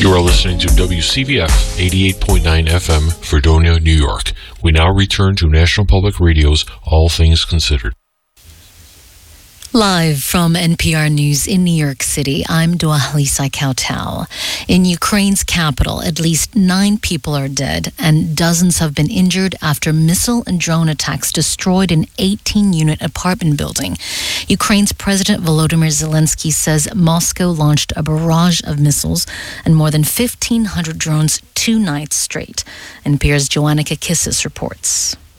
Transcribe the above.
You are listening to WCVF 88.9 FM, Fredonia, New York. We now return to National Public Radio's All Things Considered. Live from NPR News in New York City, I'm Dwalisa Kautal. In Ukraine's capital, at least 9 people are dead and dozens have been injured after missile and drone attacks destroyed an 18-unit apartment building. Ukraine's President Volodymyr Zelensky says Moscow launched a barrage of missiles and more than 1,500 drones 2 nights straight. NPR's Joanna Kakissis reports.